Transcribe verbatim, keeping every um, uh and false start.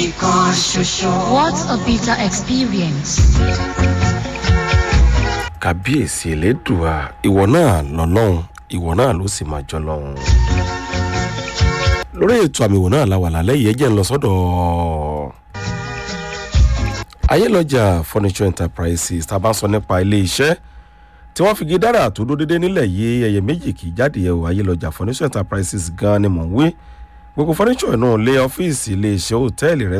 kan ṣoṣo. What a bitter experience. Kábíyèsí Elédùà, ìwọ náà lọ́lọ́run, ìwọ náà ló sì máa jọlọ́run. Lórí ètò àmì ìwò náà la wà lálẹ́ yìí, ẹ jẹ́ ń lọ sọ́dọ̀ Ayélọ́jà Furniture Enterprises. Tá bá sọ nípa ilé iṣẹ́ tí wọ́n fi gé dára tó dó dédé nílẹ̀ yìí, ẹyẹ méjì kì í jáde ẹ̀ o. Ayélọ́jà Furniture Enterprises gan ni mò ń wí. Gbogbo furniture náà lé ọ́fíìsì, ilé iṣẹ́, hòtẹ́ẹ̀lì rẹ̀